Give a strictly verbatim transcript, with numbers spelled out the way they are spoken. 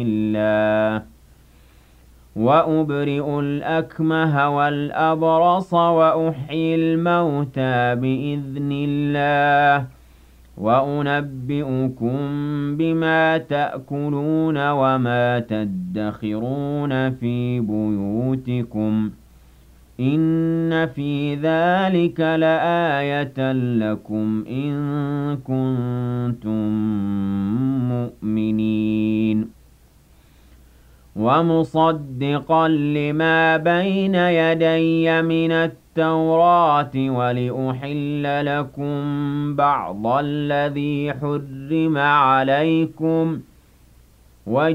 الله وأبرئ الأكمه والأبرص وأحيي الموتى بإذن الله وأنبئكم بما تأكلون وما تدخرون في بيوتكم إن في ذلك لآية لكم إن كنتم مؤمنين ومصدقا لما بين يدي من التوراة ولأحل لكم بعض الذي حرم عليكم